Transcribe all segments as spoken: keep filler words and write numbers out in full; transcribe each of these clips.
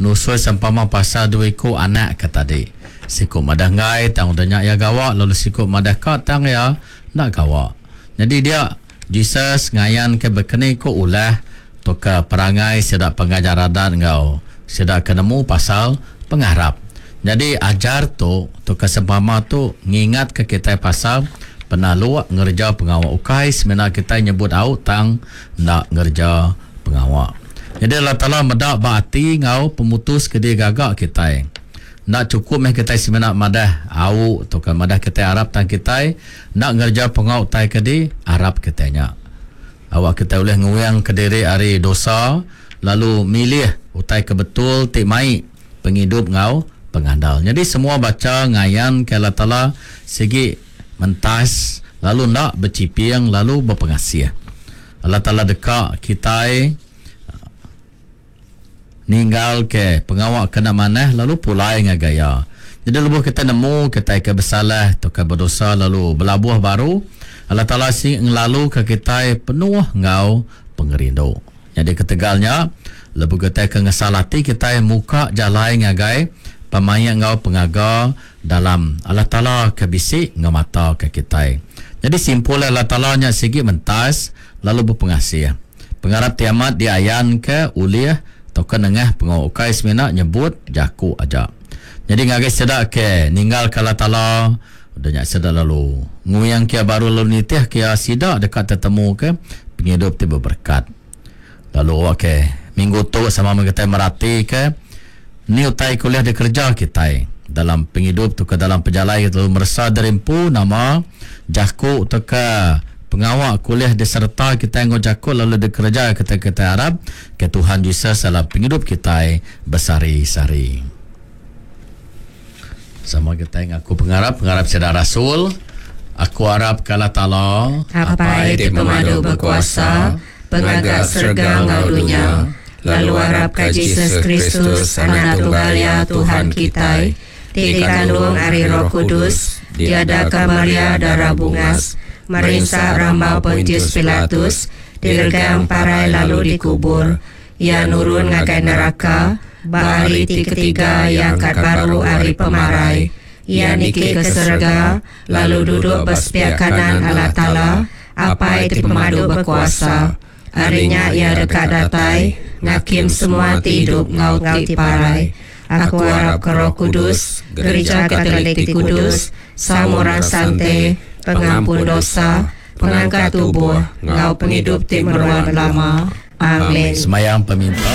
nusui sempama pasal dua ikut anak ke tadi. Sikut madah ngai tang udah ya gawak, lalu sikut madah kat tang ya nak gawak. Jadi dia Jesus ngayan ke berkeni ko ulah to ke perangai sedak pengajar adat ngau. Sedak kenemu pasal pengharap. Jadi ajar tu to ke sempama tu ngingat ke kita pasal pernah luak ngerja pengawak ukai semena kita nyebut au tang nak ngerja pengawak. Jadi Allah Ta'ala medak berarti ngau pemutus ke dia gagak kita. Nak cukup meh kita semena madah au to ke madah kita Arab tang kita nak ngerja pengawak tai ke dia Arab kitanya. Awak kita boleh nguyang ke diri hari dosa lalu milih utai ke betul tik mai penghidup ngau pengandal. Jadi semua baca ngayan ke Allah Ta'ala segi mentas lalu nak bercipiang lalu berpengasih. Allah Ta'ala dekat kita ninggal ke pengawak kena manah lalu pulai ngagaya. Jadi lebuh kita nemu kita ke bersalah atau ke berdosa lalu belabuh baru Allah Ta'ala sing lalu ke kita penuh ngau pengerindu. Jadi ketegalnya lebuh kita ke ngesalati kita muka jalai ngagai pemayak ngau pengaga dalam Allah Ta'ala ke bisik ngamata ke kita. Jadi simpul Allah Ta'ala nya segi mentas lalu berpengasih. Pengharap tiamat diayan ke uliah atau ke nengah pengawakai semena nyebut jaku aja. Jadi ngagai sedak ke ninggal ke Allah Ta'ala udah nyak sedak lalu nguyang kia baru lalu nitih kia sidak dekat tertemu ke penghidup tiba berkat. Lalu okay, minggu tu sama kita merati ke ni utai kuliah di kerja kita dalam penghidup tu ke dalam perjalanan itu merasa derimpu nama jaku tu ke pengawak kuliah diserta kita yang jaku lalu dikerja kita kita Arab ke Tuhan Yesus dalam penghidup kita bersari-sari. Sama kita yang aku pengharap pengharap sedar Rasul. Aku harap kala Ta'ala apa itu pemadu berkuasa pengagak serga ngau dunia. Lalu harap ke Yesus Kristus anak tunggalnya Tuhan kita dikandung ari Roh Kudus diadakan Maria darah bungas Marisa Rambau Pontius Pilatus diregang parai lalu dikubur. Ia nurun ngagai neraka bahari ti ketiga yang kat baru hari pemarai. Ia niki ke surga lalu duduk bersepiak kanan Allah Ta'ala apa itu pemadu berkuasa. Harinya ia dekat datai ngakim semua ti hidup ngau ti parai. Aku harap ke Roh Kudus gereja Katolik ti Kudus samuran sante pengampun dosa, pengangkat tubuh, ngau penghidup ti meruan lama. Amin. Semayang peminta.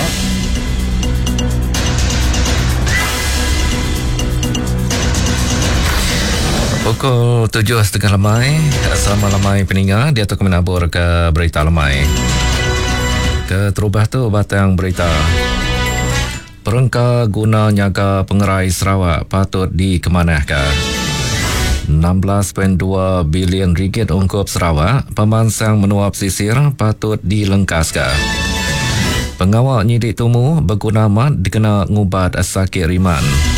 Pukul tujuh setengah lemai, sama lemai peninggal, dia tu menabur ke berita lemai. Ke terubah tu batang berita. Perengka guna nyaga pengerai Sarawak patut dikemanahkan. enam belas perpuluhan dua bilion ringgit ungkup Sarawak, pemansang menuap sisir patut dilengkaskan. Pengawal nyidik tumu berguna mat dikena ngubat sakit riman.